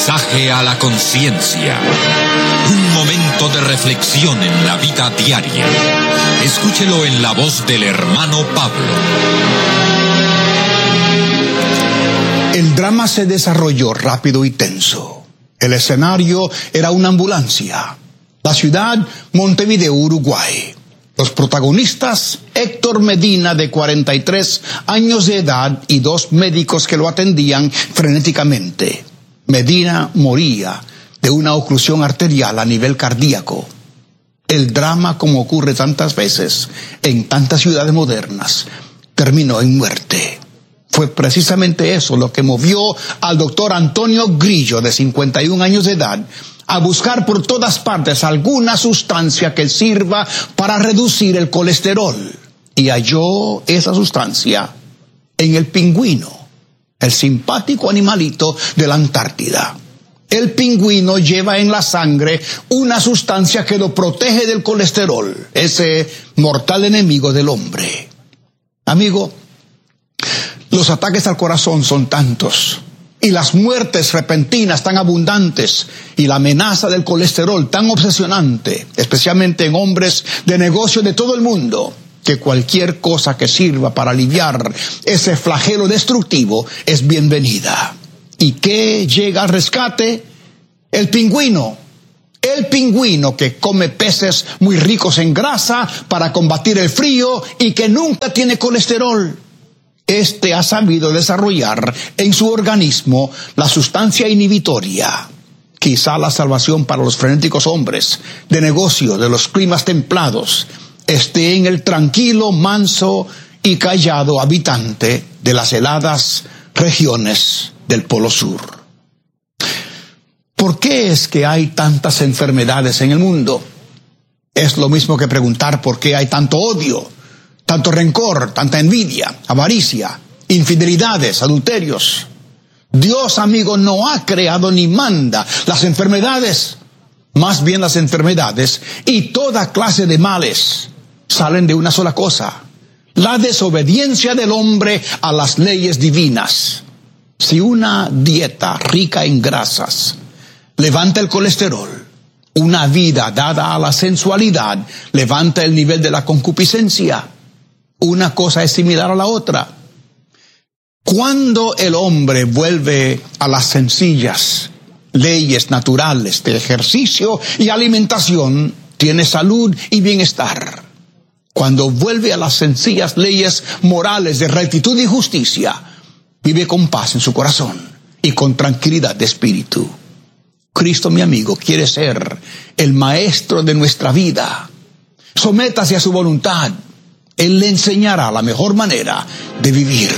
Mensaje a la conciencia. Un momento de reflexión en la vida diaria. Escúchelo en la voz del hermano Pablo. El drama se desarrolló rápido y tenso. El escenario era una ambulancia. La ciudad, Montevideo, Uruguay. Los protagonistas, Héctor Medina, de 43 años de edad, y dos médicos que lo atendían frenéticamente. Medina moría de una oclusión arterial a nivel cardíaco. El drama, como ocurre tantas veces en tantas ciudades modernas, terminó en muerte. Fue precisamente eso lo que movió al doctor Antonio Grillo, de 51 años de edad, a buscar por todas partes alguna sustancia que sirva para reducir el colesterol. Y halló esa sustancia en el pingüino, el simpático animalito de la Antártida. El pingüino lleva en la sangre una sustancia que lo protege del colesterol, ese mortal enemigo del hombre. Amigo, los ataques al corazón son tantos, y las muertes repentinas tan abundantes, y la amenaza del colesterol tan obsesionante, especialmente en hombres de negocio de todo el mundo, que cualquier cosa que sirva para aliviar ese flagelo destructivo es bienvenida. ¿Y qué llega al rescate? El pingüino. El pingüino que come peces muy ricos en grasa para combatir el frío y que nunca tiene colesterol. Este ha sabido desarrollar en su organismo la sustancia inhibitoria. Quizá la salvación para los frenéticos hombres de negocio de los climas templados esté en el tranquilo, manso y callado habitante de las heladas regiones del Polo Sur. ¿Por qué es que hay tantas enfermedades en el mundo? Es lo mismo que preguntar por qué hay tanto odio, tanto rencor, tanta envidia, avaricia, infidelidades, adulterios. Dios, amigo, no ha creado ni manda las enfermedades. Más bien las enfermedades y toda clase de males salen de una sola cosa: la desobediencia del hombre a las leyes divinas. Si una dieta rica en grasas levanta el colesterol, una vida dada a la sensualidad levanta el nivel de la concupiscencia. Una cosa es similar a la otra. Cuando el hombre vuelve a las sencillas leyes naturales de ejercicio y alimentación, tiene salud y bienestar. Cuando vuelve a las sencillas leyes morales de rectitud y justicia, vive con paz en su corazón y con tranquilidad de espíritu. Cristo, mi amigo, quiere ser el maestro de nuestra vida. Sométase a su voluntad. Él le enseñará la mejor manera de vivir.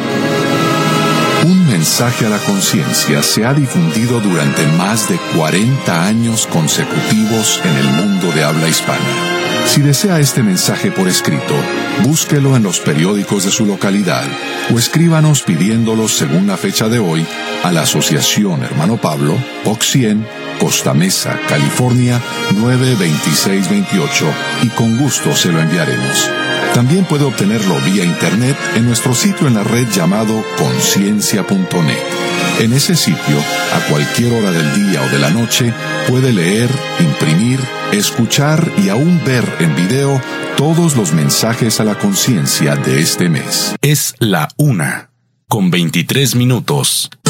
Un mensaje a la conciencia se ha difundido durante más de 40 años consecutivos en el mundo de habla hispana. Si desea este mensaje por escrito, búsquelo en los periódicos de su localidad o escríbanos pidiéndolo según la fecha de hoy a la Asociación Hermano Pablo, Box 100, Costa Mesa, California 92628, y con gusto se lo enviaremos. También puede obtenerlo vía internet en nuestro sitio en la red llamado conciencia.net. En ese sitio, a cualquier hora del día o de la noche, puede leer, imprimir, escuchar y aún ver en video todos los mensajes a la conciencia de este mes. Es la 1:23 minutos.